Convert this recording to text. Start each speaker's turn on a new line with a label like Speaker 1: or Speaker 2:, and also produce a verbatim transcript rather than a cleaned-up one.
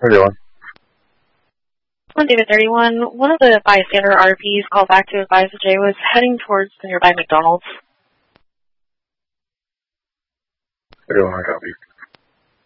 Speaker 1: thirty-one.
Speaker 2: On David thirty-one, one of the bystander R Ps called back to advise that Jay was heading towards the nearby McDonald's.
Speaker 1: thirty-one, I copy.